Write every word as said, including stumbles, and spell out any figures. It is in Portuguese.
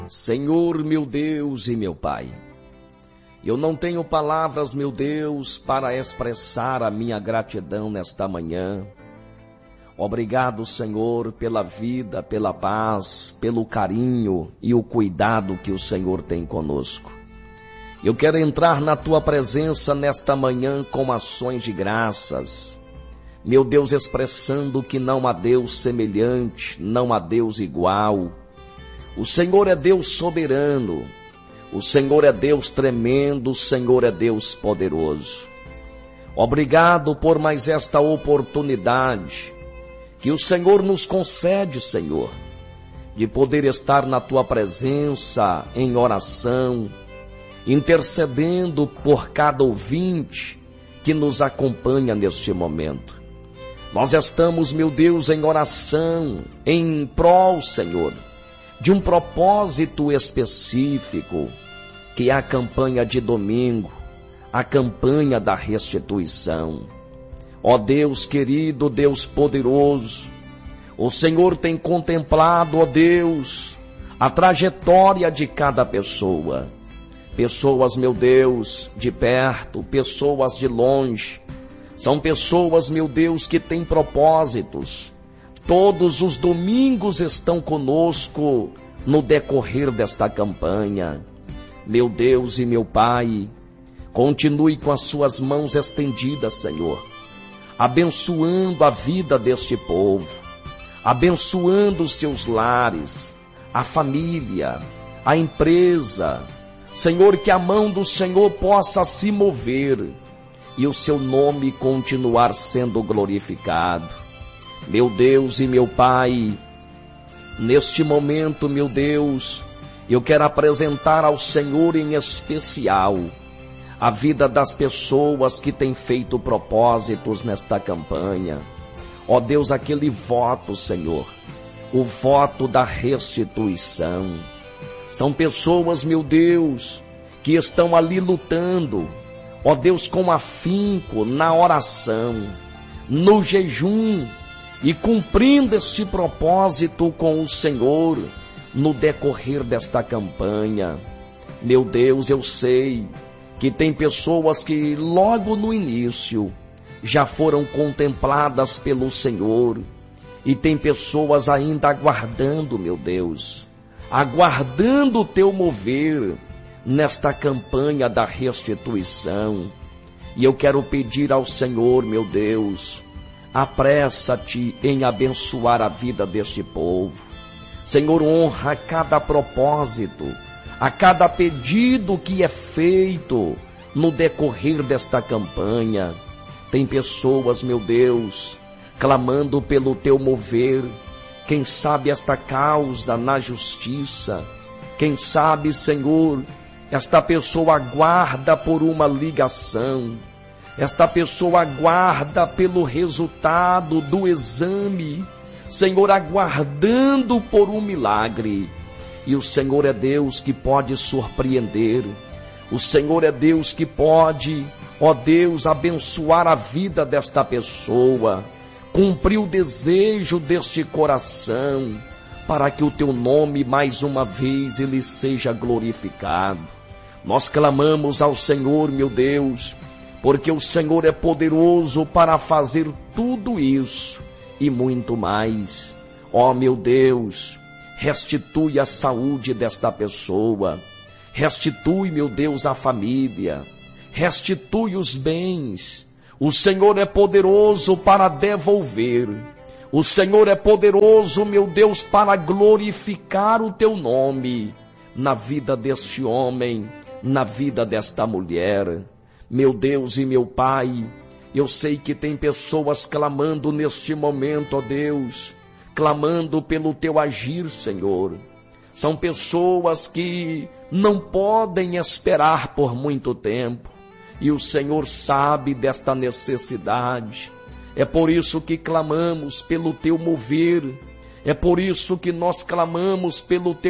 Senhor, meu Deus e meu Pai, eu não tenho palavras, meu Deus, para expressar a minha gratidão nesta manhã. Obrigado, Senhor, pela vida, pela paz, pelo carinho e o cuidado que o Senhor tem conosco. Eu quero entrar na Tua presença nesta manhã com ações de graças. Meu Deus, expressando que não há Deus semelhante, não há Deus igual. O Senhor é Deus soberano, o Senhor é Deus tremendo, o Senhor é Deus poderoso. Obrigado por mais esta oportunidade que o Senhor nos concede, Senhor, de poder estar na Tua presença em oração, intercedendo por cada ouvinte que nos acompanha neste momento. Nós estamos, meu Deus, em oração, em prol, Senhor, de um propósito específico, que é a campanha de domingo, a campanha da restituição. Ó Deus querido, Deus poderoso, o Senhor tem contemplado, ó Deus, a trajetória de cada pessoa. Pessoas, meu Deus, de perto, pessoas de longe. São pessoas, meu Deus, que têm propósitos. Todos os domingos estão conosco no decorrer desta campanha. Meu Deus e meu Pai, continue com as suas mãos estendidas, Senhor, abençoando a vida deste povo, abençoando os seus lares, a família, a empresa. Senhor, que a mão do Senhor possa se mover e o seu nome continuar sendo glorificado. Meu Deus e meu Pai, neste momento, meu Deus, eu quero apresentar ao Senhor em especial a vida das pessoas que têm feito propósitos nesta campanha. Ó Deus, aquele voto, Senhor, o voto da restituição. São pessoas, meu Deus, que estão ali lutando, ó Deus, com afinco, na oração, no jejum, e cumprindo este propósito com o Senhor no decorrer desta campanha. Meu Deus, eu sei que tem pessoas que logo no início já foram contempladas pelo Senhor, e tem pessoas ainda aguardando, meu Deus, aguardando o Teu mover nesta campanha da restituição. E eu quero pedir ao Senhor, meu Deus, apressa-te em abençoar a vida deste povo. Senhor, honra a cada propósito, a cada pedido que é feito no decorrer desta campanha. Tem pessoas, meu Deus, clamando pelo Teu mover. Quem sabe esta causa na justiça, quem sabe, Senhor, esta pessoa aguarda por uma ligação, esta pessoa aguarda pelo resultado do exame, Senhor, aguardando por um milagre. E o Senhor é Deus que pode surpreender, o Senhor é Deus que pode, ó Deus, abençoar a vida desta pessoa, cumprir o desejo deste coração, para que o Teu nome mais uma vez ele seja glorificado. Nós clamamos ao Senhor, meu Deus, porque o Senhor é poderoso para fazer tudo isso e muito mais. Ó meu Deus, restitui a saúde desta pessoa, restitui, meu Deus, a família, restitui os bens. O Senhor é poderoso para devolver. O Senhor é poderoso, meu Deus, para glorificar o Teu nome na vida deste homem, na vida desta mulher. Meu Deus e meu Pai, eu sei que tem pessoas clamando neste momento, ó Deus, clamando pelo Teu agir, Senhor. São pessoas que não podem esperar por muito tempo, e o Senhor sabe desta necessidade. É por isso que clamamos pelo Teu mover, é por isso que nós clamamos pelo Teu